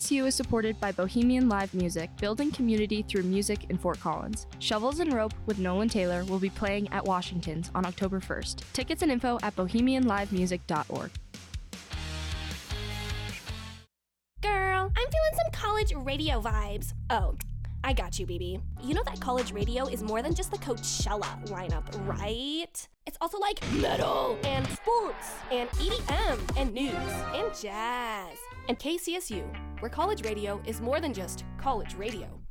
KCSU is supported by Bohemian Live Music, building community through music in Fort Collins. Shovels and Rope with Nolan Taylor will be playing at Washington's on October 1st. Tickets and info at bohemianlivemusic.org. Girl, I'm feeling some college radio vibes. Oh, I got you, BB. You know that college radio is more than just the Coachella lineup, right? It's also like metal and sports and EDM and news and jazz. And KCSU, where college radio is more than just college radio.